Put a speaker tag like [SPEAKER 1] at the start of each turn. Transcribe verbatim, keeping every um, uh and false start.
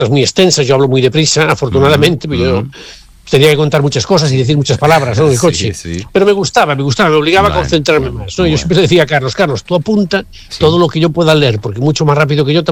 [SPEAKER 1] muy extensas, yo hablo muy deprisa, afortunadamente, mm, yo mm. tenía que contar muchas cosas y decir muchas palabras, ¿no? En el coche. Sí, sí. Pero me gustaba, me gustaba, me obligaba vale, a concentrarme bueno, más, ¿no? Bueno. Yo siempre decía a Carlos, Carlos, tú apunta sí. todo lo que yo pueda leer, porque mucho más rápido que yo